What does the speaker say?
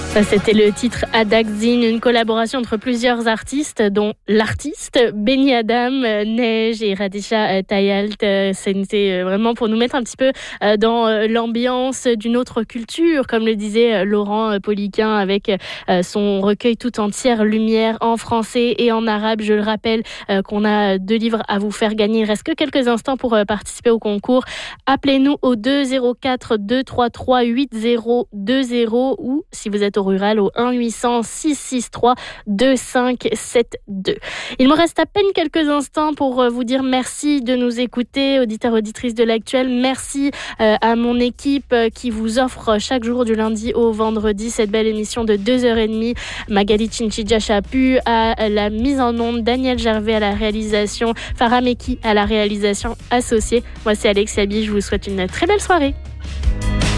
Ça, c'était le titre Adaxine, une collaboration entre plusieurs artistes, dont l'artiste Benny Adam, Neige et Radisha Tayalt. C'était vraiment pour nous mettre un petit peu dans l'ambiance d'une autre culture, comme le disait Laurent Poliquin avec son recueil tout entière Lumière en français et en arabe. Je le rappelle qu'on a 2 livres à vous faire gagner. Il reste que quelques instants pour participer au concours. Appelez-nous au 204 233 8020 ou si vous êtes au rural au 1 800 663 2572. Il me reste à peine quelques instants pour vous dire merci de nous écouter, auditeurs, auditrices de l'Actuel. Merci à mon équipe qui vous offre chaque jour du lundi au vendredi cette belle émission de 2h30. Magali Chinchidja Chapu à la mise en onde, Daniel Gervais à la réalisation, Farah Meki à la réalisation associée. Moi c'est Alexia Bi, je vous souhaite une très belle soirée.